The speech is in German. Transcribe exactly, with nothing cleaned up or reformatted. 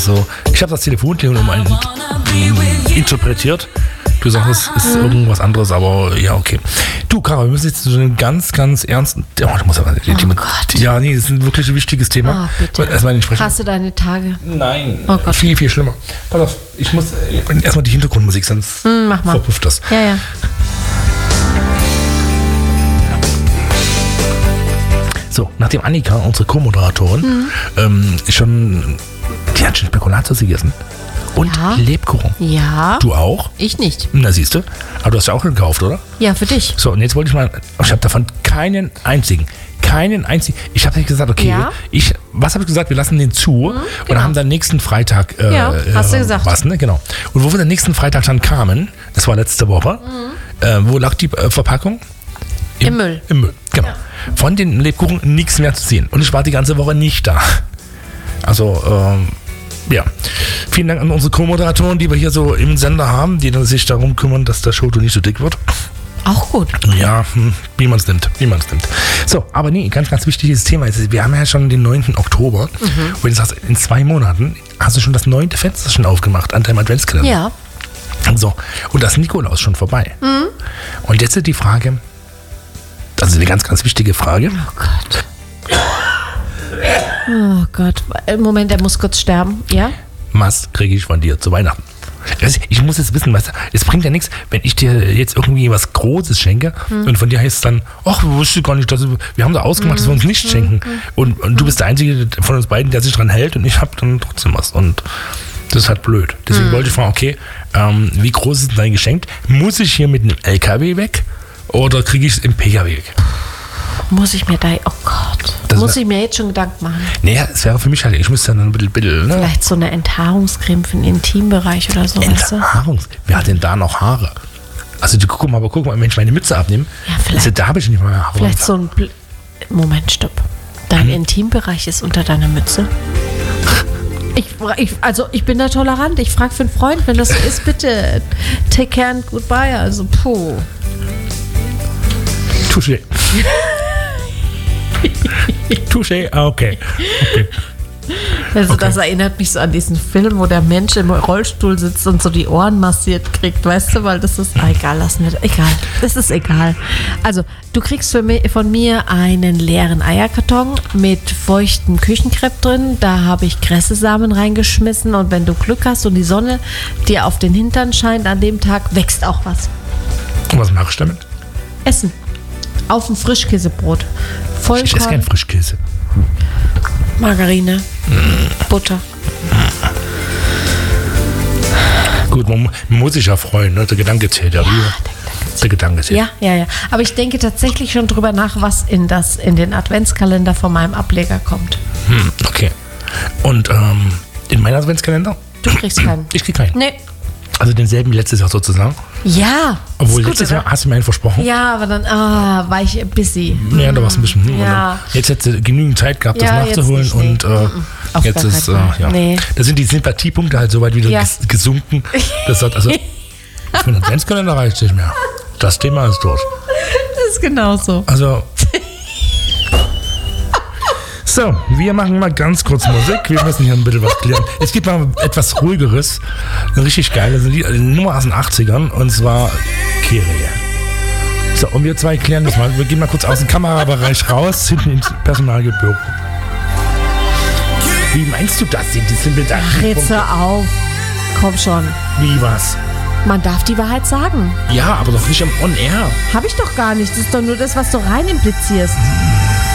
So, ich habe das Telefontelefon um einen interpretiert. Du sagst, es ist irgendwas anderes, aber ja, okay. Du, Caro, wir müssen jetzt zu einem ganz, ganz ernsten... Oh, du musst aber... Oh Gott. Ja, nee, das ist ein wirklich wichtiges Thema. Oh, bitte. Erstmal entsprechend. Hast du deine Tage? Nein, oh Gott. viel, viel schlimmer. Pass auf, ich muss äh, erstmal die Hintergrundmusik, sonst hm, mach mal. verpufft das. Ja, ja. So, nachdem Annika, unsere Co-Moderatorin, mhm. ähm, schon... Die hat schon Spekulatius gegessen. Und ja. Lebkuchen. Ja. Du auch? Ich nicht. Na, siehst du. Aber du hast ja auch gekauft, oder? Ja, für dich. So, und jetzt wollte ich mal, ich habe davon keinen einzigen, keinen einzigen, ich habe nicht gesagt, okay, ja. ich, was habe ich gesagt, wir lassen den zu mhm, genau. und haben dann nächsten Freitag, äh, ja, hast du gesagt. Was, ne? Genau. Und wo wir dann nächsten Freitag dann kamen, das war letzte Woche, mhm. äh, wo lag die äh, Verpackung? Im, Im Müll. Im Müll, genau. Ja. Von den Lebkuchen nichts mehr zu sehen. Und ich war die ganze Woche nicht da. Also, ähm, ja, vielen Dank an unsere Co-Moderatoren, die wir hier so im Sender haben, die dann sich darum kümmern, dass der Schoto nicht so dick wird. Auch gut. Ja, wie man es nimmt, wie man es nimmt. So, aber nee, ganz, ganz wichtiges Thema ist, wir haben ja schon den neunten Oktober mhm. und du sagst, in zwei Monaten hast du schon das neunte Fenster schon aufgemacht an deinem Adventskalender. Ja. So, und das Nikolaus schon vorbei. Mhm. Und jetzt ist die Frage, das ist eine ganz, ganz wichtige Frage. Oh Gott. Oh Gott, Moment, er muss kurz sterben, ja? Was kriege ich von dir zu Weihnachten? Ich muss jetzt wissen, weißt du, es bringt ja nichts, wenn ich dir jetzt irgendwie was Großes schenke hm. und von dir heißt es dann, ach, du wusstest gar nicht, dass wir, wir haben da ausgemacht, hm. dass wir uns nicht schenken. Hm. Und, und du bist der Einzige von uns beiden, der sich dran hält und ich habe dann trotzdem was. Und das ist halt blöd. Deswegen hm. wollte ich fragen, okay, ähm, wie groß ist dein Geschenk? Muss ich hier mit einem L K W weg oder kriege ich es im P K W weg? Muss ich mir da, oh Gott, das muss ich mir jetzt schon Gedanken machen? Naja, es wäre für mich halt, ich müsste dann ein bisschen, bisschen ne? Vielleicht so eine Enthaarungscreme für den Intimbereich oder so, weißt du? Enthaarungs? Wer hat denn da noch Haare? Also, du, guck mal, aber guck mal, wenn ich meine Mütze abnehme, ja, vielleicht, also, da habe ich nicht mal Haare. Vielleicht so ein, Bl- Moment, stopp. Dein hm? Intimbereich ist unter deiner Mütze? Ich, ich, also, ich bin da tolerant. Ich frage für einen Freund, wenn das so ist, bitte take care and goodbye. Also, puh. Touché. Touché, okay. okay. Also okay. Das erinnert mich so an diesen Film, wo der Mensch im Rollstuhl sitzt und so die Ohren massiert kriegt, weißt du, weil das ist, ah, egal, lassen wir, egal, das ist egal. Also, du kriegst für mich, von mir einen leeren Eierkarton mit feuchtem Küchenkrepp drin, da habe ich Kressesamen reingeschmissen und wenn du Glück hast und die Sonne dir auf den Hintern scheint an dem Tag, wächst auch was. Und was machst du damit? Essen. Auf ein Frischkäsebrot. Vollkorn. Ich esse kein Frischkäse. Margarine. Mm. Butter. Gut, man, man muss sich ja freuen, ne? Der Gedanke zählt ja. Ja, der, der Gedanke zählt. Ja, ja, ja. Aber ich denke tatsächlich schon drüber nach, was in, das, in den Adventskalender von meinem Ableger kommt. Hm, okay. Und ähm, in meinem Adventskalender? Du kriegst keinen. Ich krieg keinen. Nee. Also denselben wie letztes Jahr sozusagen? Ja. Obwohl, letztes Jahr hast du mir einen versprochen. Ja, aber dann ah, war ich busy. Ja, da war es ein bisschen. Ja. Jetzt hättest du genügend Zeit gehabt, ja, das nachzuholen. Jetzt und äh, jetzt ist, äh, ja. Nee. Da sind die Sympathiepunkte halt so weit wieder ja. ges- gesunken. Das hat, also, für den Adventskalender reicht es nicht mehr. Das Thema ist durch. Das ist genau so. Also. So, wir machen mal ganz kurz Musik. Wir müssen hier ein bisschen was klären. Es gibt mal etwas Ruhigeres. Ein richtig geiles Lied, eine Nummer aus den achtzigern. Und zwar Kyrie. So, und wir zwei klären das mal. Wir gehen mal kurz aus dem Kamerabereich raus, hinten ins Personalgebüro. Wie meinst du das? Die sind mit Ach, jetzt hör auf. Komm schon. Wie was? Man darf die Wahrheit sagen. Ja, aber doch nicht im On-Air. Hab ich doch gar nicht. Das ist doch nur das, was du rein implizierst. Hm.